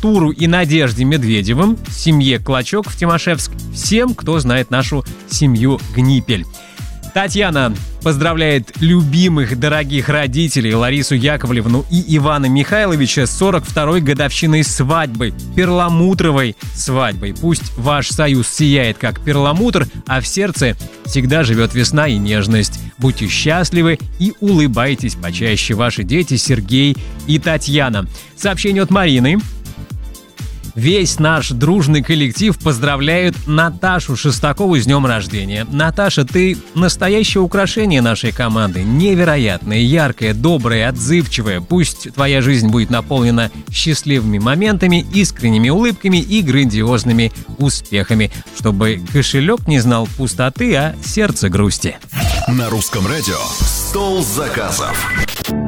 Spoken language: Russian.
Артуру и Надежде Медведевым, семье Клочок в Тимашевск, всем, кто знает нашу семью Гнипель. Татьяна поздравляет любимых, дорогих родителей Ларису Яковлевну и Ивана Михайловича с 42-й годовщиной свадьбы, перламутровой свадьбой. Пусть ваш союз сияет, как перламутр, а в сердце всегда живет весна и нежность. Будьте счастливы и улыбайтесь почаще. Ваши дети Сергей и Татьяна. Сообщение от Марины. Весь наш дружный коллектив поздравляет Наташу Шестакову с днем рождения. Наташа, ты настоящее украшение нашей команды. Невероятное, яркое, доброе, отзывчивое. Пусть твоя жизнь будет наполнена счастливыми моментами, искренними улыбками и грандиозными успехами. Чтобы кошелек не знал пустоты, а сердце грусти. На русском радио «Стол заказов».